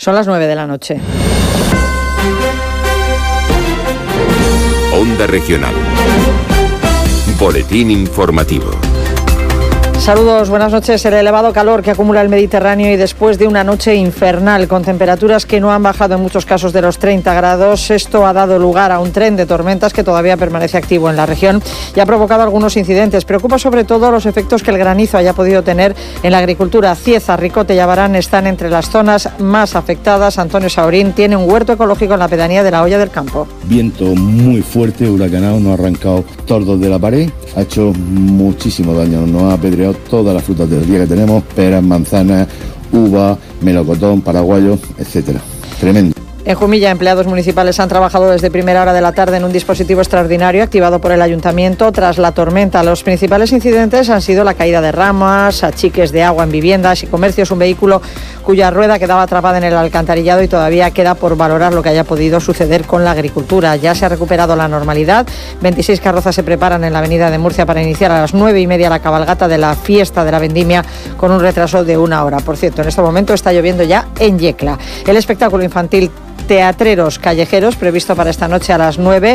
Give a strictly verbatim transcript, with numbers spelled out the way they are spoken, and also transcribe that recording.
Son las nueve de la noche. Onda Regional. Boletín informativo. Saludos, buenas noches. El elevado calor que acumula el Mediterráneo y después de una noche infernal con temperaturas que no han bajado en muchos casos de los treinta grados, esto ha dado lugar a un tren de tormentas que todavía permanece activo en la región y ha provocado algunos incidentes. Preocupa sobre todo los efectos que el granizo haya podido tener en la agricultura. Cieza, Ricote y Abarán están entre las zonas más afectadas. Antonio Saurín tiene un huerto ecológico en la pedanía de la Hoya del Campo. Viento muy fuerte, huracanado, nos ha arrancado tordos de la pared, ha hecho muchísimo daño, nos ha apedreado todas las frutas del día que tenemos, peras, manzanas, uva, melocotón, paraguayo, etcétera. Tremendo. En Jumilla, empleados municipales han trabajado desde primera hora de la tarde en un dispositivo extraordinario activado por el ayuntamiento tras la tormenta. Los principales incidentes han sido la caída de ramas, achiques de agua en viviendas y comercios, un vehículo cuya rueda quedaba atrapada en el alcantarillado y todavía queda por valorar lo que haya podido suceder con la agricultura. Ya se ha recuperado la normalidad. veintiséis carrozas se preparan en la avenida de Murcia para iniciar a las nueve y media la cabalgata de la fiesta de la vendimia con un retraso de una hora. Por cierto, en este momento está lloviendo ya en Yecla. El espectáculo infantil Teatreros Callejeros, previsto para esta noche a las nueve,